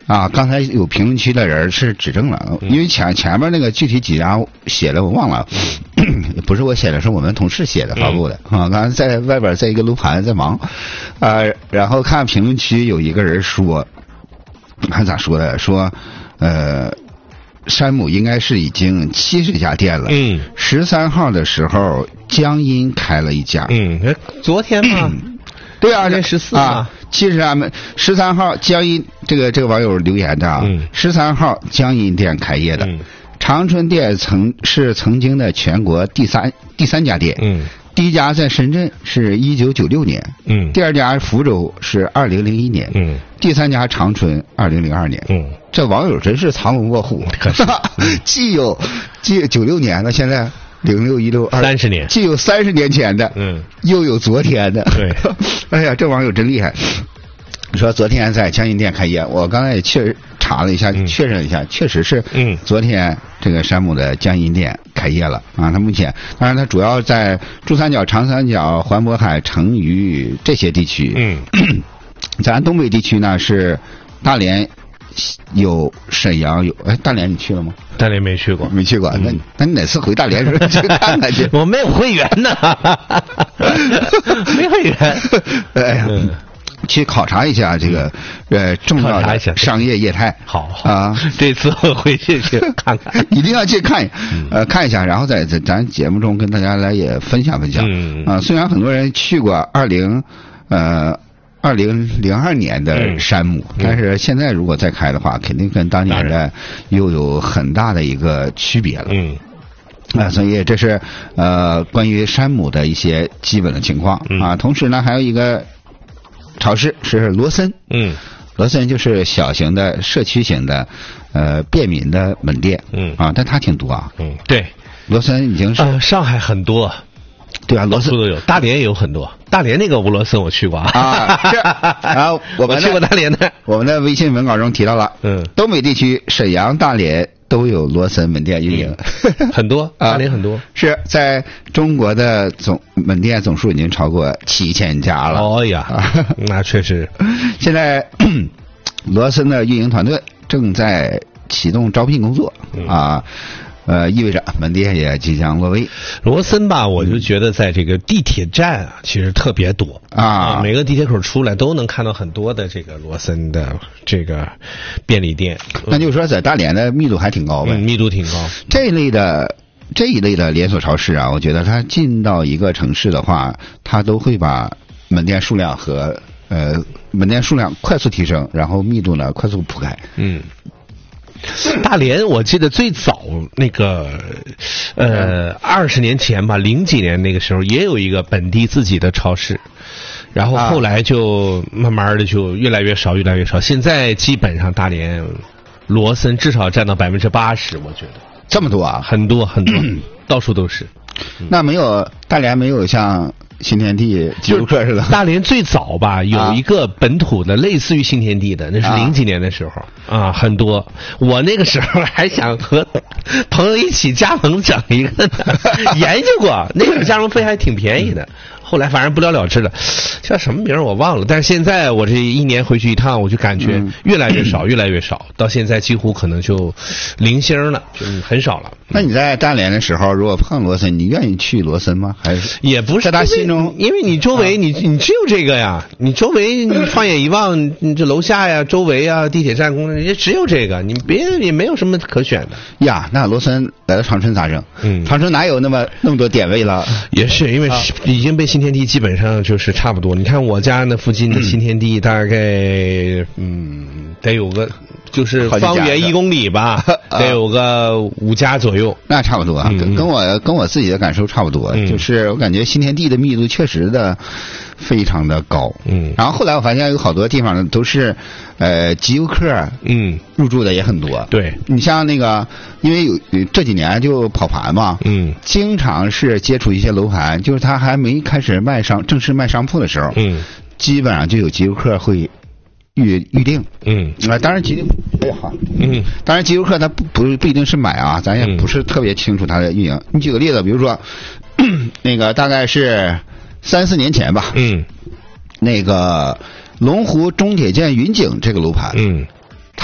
啊，刚才有评论区的人是指正了，因为前面那个具体几家写的我忘了，不是我写的，是我们同事写的发布的啊。刚才在外边在一个楼盘在忙，然后看评论区有一个人说，看咋说的，说山姆应该是已经70家店了。13号的时候江阴开了一家。 昨天嘛。 对啊， 这14啊。 其实们13号江阴这个网友留言的啊，13号江阴店开业的，长春店曾经的全国第三家店，第一家在深圳是1996年，第二家福州是2001年，第三家长春2002年，这网友真是藏龙卧虎，既有96年的，现在061630 年， 既有30年前的，又有昨天的， 对， 哎呀，这网友真厉害。说昨天在江阴店开业，我刚才也查了一下，确认一下，确实是，昨天这个山姆的江阴店开业了啊。他目前，当然他主要在珠三角、长三角、环渤海、成渝这些地区。咱东北地区呢是大连有，沈阳有，大连你去了吗？ 大连没去过， 没去过。那你哪次回大连时候去看看去？ 我没有会员呢，没会员。 哎呀。去考察一下这个重要的商业业态。 好啊，这次我回去看看， 一定要去看看一下，然后在咱节目中跟大家来也分享。虽然很多人去过2002年的山姆，但是现在如果再开的话，肯定跟当年的又有很大的一个区别了。所以这是关于山姆的一些基本的情况啊。同时呢，还有一个超市是罗森，罗森就是小型的社区型的便民的门店，但它挺多啊。 对， 罗森已经是上海很多， 对啊，罗森都有，大连也有很多。大连那个罗森我去过啊，是啊，我去过大连的。 我们的微信文稿中提到了，东北地区沈阳、大连都有罗森门店运营， 很多，大连很多， 是在中国的门店总数已经超过7000家了。 哦呀，那确实。 现在罗森的运营团队正在启动招聘工作啊。意味着门店也即将落位。 罗森吧，我就觉得在这个地铁站啊，其实特别多啊，每个地铁口出来都能看到很多的这个罗森的这个便利店。 那就是说，在大连的密度还挺高呗？ 密度挺高。 这一类的连锁超市啊，我觉得它进到一个城市的话，它都会把门店数量和快速提升，然后密度呢快速铺开。 大连我记得最早那个20年前吧，00几年那个时候也有一个本地自己的超市，然后后来就慢慢的就越来越少，现在基本上大连罗森至少占到80%，我觉得这么多啊， 很多到处都是。 那大连没有像新天地吉游客似的。 大连最早吧有一个本土的类似于新天地的，那是00几年的时候啊，很多。我那个时候还想和朋友一起加盟整一个呢，研究过，那个加盟费还挺便宜的。后来反正不了了之了，叫什么名我忘了。但是现在我这一年回去一趟，我就感觉越来越少，到现在几乎可能就零星了，就很少了。 那你在大连的时候，如果碰罗森，你愿意去罗森吗？还是也不是在他心中， 因为你周围你只有这个呀，你周围你放眼一望，你这楼下呀、周围啊、地铁站工人也只有这个，你别也没有什么可选的呀。那罗森来到长春咋整？长春哪有那么多点位了？ 也是因为已经被新天地基本上就是差不多。你看我家那附近的新天地大概得有个就是方圆1公里吧，得有个5家左右。 那差不多啊，跟我自己的感受差不多，就是我感觉新天地的密度确实的非常的高。然后后来我发现有好多地方呢都是集邮客入驻的也很多。 对， 你像那个因为有这几年就跑盘嘛，经常是接触一些楼盘，就是他还没开始正式卖商铺的时候，基本上就有集邮客会预定。当然当然集邮客他不一定是买啊，咱也不是特别清楚他的运营。你举个例子，比如说那个大概是3-4年前吧，那个龙湖中铁建云景这个楼盘，